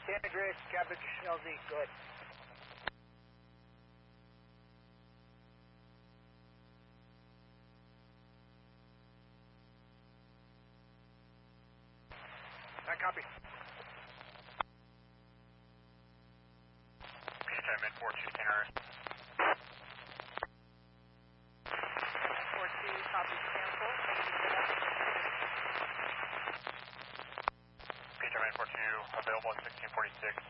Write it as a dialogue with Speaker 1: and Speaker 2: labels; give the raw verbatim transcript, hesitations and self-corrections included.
Speaker 1: San Andreas, Cabin L Z, go ahead. I copy.
Speaker 2: Chime in four two, San Andreas.
Speaker 3: four two, copy, cancel.
Speaker 2: Chime in four two, available at sixteen forty-six.